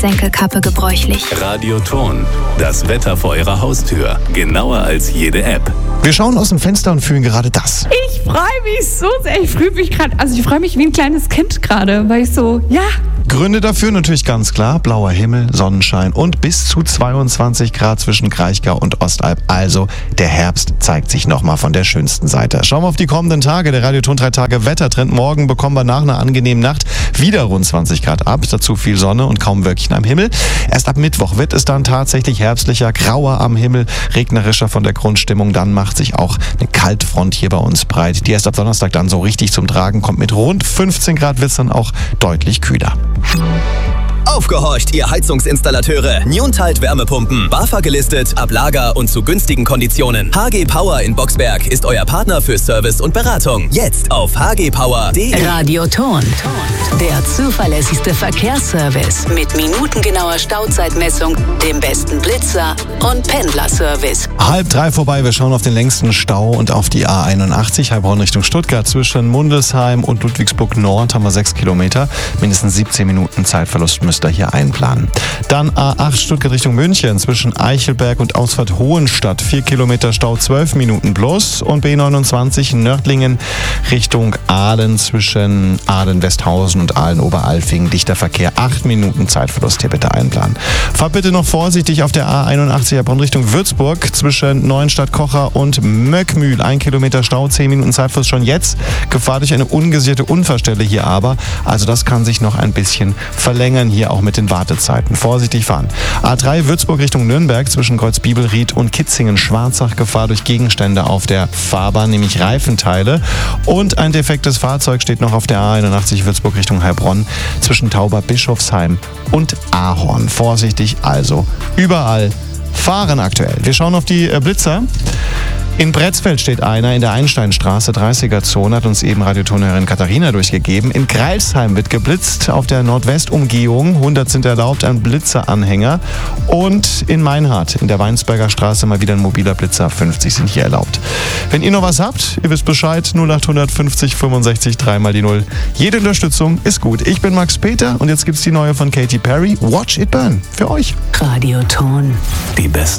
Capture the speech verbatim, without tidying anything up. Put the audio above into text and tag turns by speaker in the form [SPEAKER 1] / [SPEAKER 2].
[SPEAKER 1] Senkelkappe gebräuchlich.
[SPEAKER 2] Radioton, das Wetter vor Ihrer Haustür. Genauer als jede App.
[SPEAKER 3] Wir schauen aus dem Fenster und fühlen gerade das.
[SPEAKER 4] Ich freue mich so sehr. Ich fühle mich gerade, also ich freue mich wie ein kleines Kind gerade, weil ich so, ja.
[SPEAKER 3] Gründe dafür natürlich ganz klar. Blauer Himmel, Sonnenschein und bis zu zweiundzwanzig Grad zwischen Kraichgau und Ostalb. Also der Herbst zeigt sich nochmal von der schönsten Seite. Schauen wir auf die kommenden Tage. Der Radioton drei Tage Wettertrend. Morgen bekommen wir nach einer angenehmen Nacht wieder rund zwanzig Grad ab. Dazu viel Sonne und kaum Wölkchen am Himmel. Erst ab Mittwoch wird es dann tatsächlich herbstlicher, grauer am Himmel, regnerischer von der Grundstimmung. Dann macht sich auch eine Kaltfront hier bei uns breit, die erst ab Donnerstag dann so richtig zum Tragen kommt. Mit rund fünfzehn Grad wird es dann auch deutlich kühler.
[SPEAKER 5] Aufgehorcht, ihr Heizungsinstallateure. Newntide Wärmepumpen. BAFA gelistet, ab Lager und zu günstigen Konditionen. H G Power in Boxberg ist euer Partner für Service und Beratung. Jetzt auf h g power punkt d e.
[SPEAKER 6] Radioton. Der zuverlässigste Verkehrsservice mit minutengenauer Stauzeitmessung, dem besten Blitzer und Pendlerservice.
[SPEAKER 3] Halb drei vorbei, wir schauen auf den längsten Stau und auf die A einundachtzig, Heilbronn Richtung Stuttgart. Zwischen Mundelsheim und Ludwigsburg Nord haben wir sechs Kilometer. Mindestens siebzehn Minuten Zeitverlust müsst ihr hier einplanen. Dann A acht Stuttgart Richtung München. Zwischen Eichelberg und Ausfahrt Hohenstadt. vier Kilometer Stau, zwölf Minuten plus. Und B neunundzwanzig Nördlingen Richtung Aalen. Zwischen Aalen-Westhausen und Aalen-Oberalfingen. Dichter Verkehr, acht Minuten Zeitverlust hier bitte einplanen. Fahrt bitte noch vorsichtig auf der A einundachtzig Heilbronn Richtung Würzburg. Zwischen Neuenstadt-Kocher und Möckmühl. ein Kilometer Stau, zehn Minuten Zeitverlust schon jetzt. Gefahr durch eine ungesicherte Unfallstelle hier aber. Also das kann sich noch ein bisschen verlängern hier auch mit den Wartezeiten. Vorsichtig fahren. A drei Würzburg Richtung Nürnberg zwischen Kreuzbibelried und Kitzingen-Schwarzach. Gefahr durch Gegenstände auf der Fahrbahn, nämlich Reifenteile. Und ein defektes Fahrzeug steht noch auf der A einundachtzig Würzburg Richtung Heilbronn zwischen Tauber-Bischofsheim und Ahorn. Vorsichtig also überall fahren aktuell. Wir schauen auf die äh, Blitzer. In Bretzfeld steht einer in der Einsteinstraße, dreißiger Zone, hat uns eben Radiotonerin Katharina durchgegeben. In Greilsheim wird geblitzt, auf der Nordwestumgehung, hundert sind erlaubt, ein Blitzeranhänger. Und in Meinhardt, in der Weinsberger Straße, mal wieder ein mobiler Blitzer, fünfzig sind hier erlaubt. Wenn ihr noch was habt, ihr wisst Bescheid, null acht fünfzig fünfundsechzig drei mal die null. Jede Unterstützung ist gut. Ich bin Max Peter und jetzt gibt's die neue von Katy Perry, Watch It Burn, für euch.
[SPEAKER 6] Radioton.
[SPEAKER 2] Die beste